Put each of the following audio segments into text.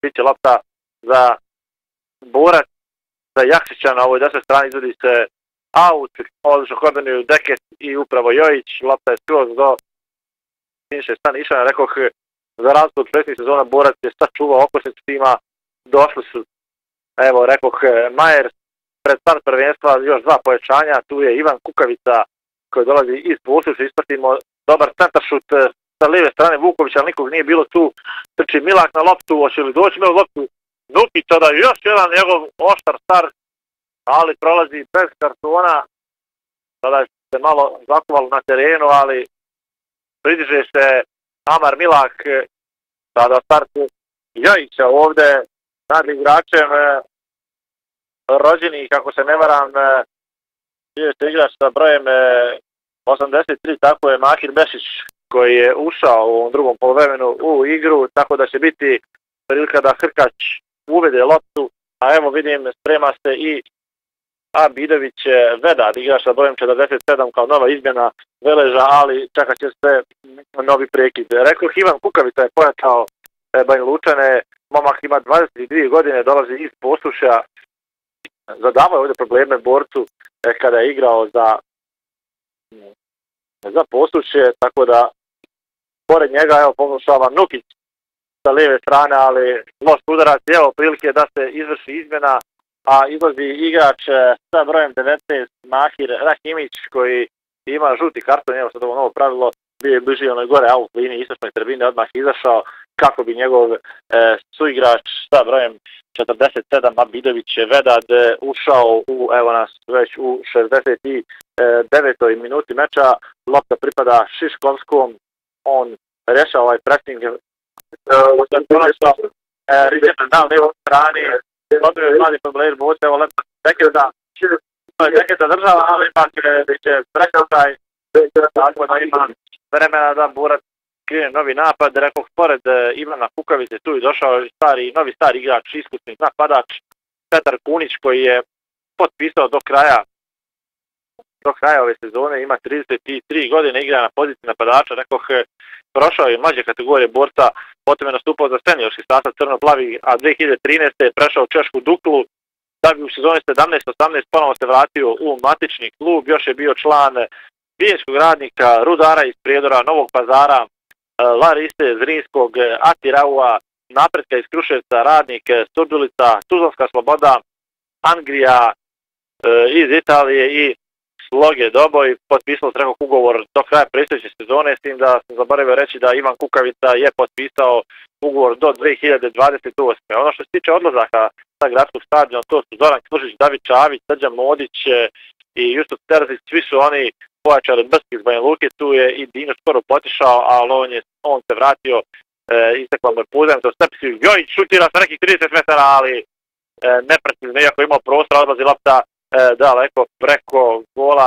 biće lopta za Borac, za Jakšića na ovoj desnoj strani izvodi se aut, odlično koordinuju Deket i upravo Jojić, lopta je skroz do finiše Staniša, rekoh, za razliku od prethodnih sezona Borac je sačuvao okosnicu tima, došli su, evo rekoh, Majer pred start prvenstva, još dva pojačanja, tu je Ivan Kukavica koji dolazi iz Posuša, ispratimo dobar centaršut sa lijeve strane Vukovića, ali nikog nije bilo tu, trči Milak na loptu, hoće li doći na loptu, Nukić, tada još jedan njegov oštar start, ali prolazi bez kartona, sada se malo zakuvalo na terenu, ali pridiže se Amar Milak, sada start Jojića ovde nad igračem, rođeni, kako se ne varam, igrač sa brojem 83, tako je Mahir Bešić, koji je ušao u ovom drugom polovremenu u igru, tako da će biti prilika da Hrkač uvede loptu, a evo vidim sprema se i Abidović Vedad, igrač sa brojem 47 kao nova izmjena Veleža, ali čekat će se novi prekid. Rekao, Ivan Kukavica je pojačao Banja Lučane, momak ima 22 godine, dolazi iz Posuša, zadavao je ovdje probleme Borcu kada je igrao za Posuše, tako da pored njega evo pokušava Nukić sa lijeve strane, ali loš udarac, evo prilike da se izvrši izmjena, a izlazi igrač sa brojem 19 Mahir Rahimić koji ima žuti karton, evo sad ovo novo pravilo, bio je bliži onoj gore out liniji istočnoj tribine, odmah izašao kako bi njegov suigrač sa brojem 47 Abidović Vedad ušao u, evo nas već u 69. minuti meča, lopta pripada Šiškovskom, on rješava ovaj pressing Riđena na lijevoj strani, dobio je mladi problem Boca, evo lepo Deketa država, ali ipak će prekraj, tako da ima vremena da Borac krene novi napad. Rekoh, pored Ivana Kukavice tu je došao novi stari igrač, iskusni napadač Petar Kunić koji je potpisao do kraja ove sezone, ima 33 godine, igra na poziciji napadača. Rekoh, prošao je mlađe kategorije Borca, potom je nastupao za seniorski sastav crno-plavi, a 2013. je prešao u Češku Duklu, da bi u sezoni 17-18 ponovo se vratio u matični klub, još je bio član Bijeljskog radnika, Rudara iz Prijedora, Novog Pazara, Larise, Zrinskog, Atiraua, Napretka iz Kruševca, Radnik, Surdulica, Tuzlanska Sloboda, Anglija iz Italije i Sloge Doboj. Potpisalo se nekog ugovor do kraja predstojeće sezone, s tim da sam zaboravio reći da Ivan Kukavica je potpisao ugovor do 2028. Ono što se tiče odlazaka sa gradskog stadiona, to su Zoran Kvržić, David Čavić, Srđan Modić i Jusuf Terzić, svi su oni pojačali Brski iz Banja Luke, tu je i Dino skoro potišao, ali on se vratio, istekla mu je puzem, to Stepsi Jojić šutira sa nekih 30 metara, ali neprecizno, iako imao prostor, odlazi lopta daleko preko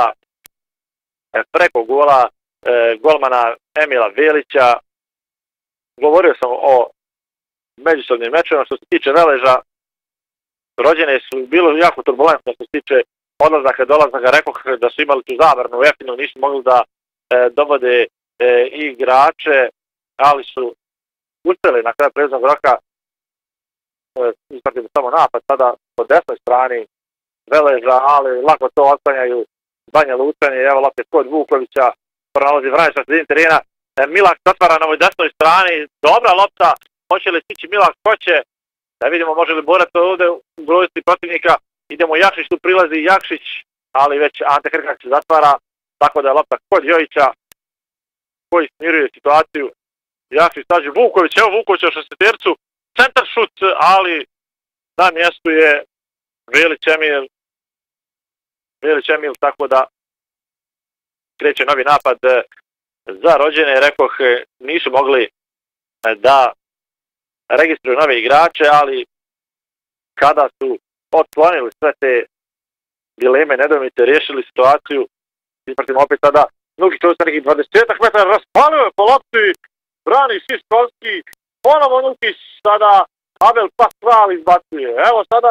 gola golmana Emila Velića. Govorio sam o međusobnim mečevima, što se tiče Veleža, rođene su bilo jako turbulentno što se tiče odlazaka, dolazaka, rekoh da su imali tu zabranu, jeftino nisu mogli da dovode igrače, ali su uspjeli na kraju prelaznog roka, ispratimo samo napad sada po desnoj strani Veleža, ali lako to otklanjaju Banja Lučani, evo lopte kod Vukovića, pronalazi Vranić na sredini terena, Milak zatvara na ovoj desnoj strani, dobra lopta, hoće li stići Milak, hoće, da vidimo može li Borac ovdje ugroziti protivnika, idemo Jakšić, tu prilazi Jakšić, ali već Ante Hrkač zatvara, tako da je lopta kod Jojića, koji smiruje situaciju, Jakšić stađe Vuković, evo Vukovića u šestetercu, centar šut, ali na mjestu je Velić Emil, tako da kreće novi napad za rođene. Rekoh, nisu mogli da registruju nove igrače, ali kada su otklonili sve te dileme, nedoumice, riješili situaciju, ispratimo opet sada Nukić ovdje sa nekih 20 metara, raspalio je po lopti, brani Šiškovski, ponovo Nukić, sada Abel Pasqual izbacuje. Evo sada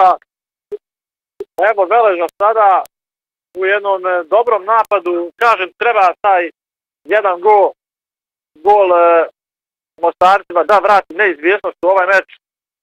Veleža sada u jednom dobrom napadu, kažem, treba taj jedan gol Mostarcima da vrati neizvjesnost u ovaj meč,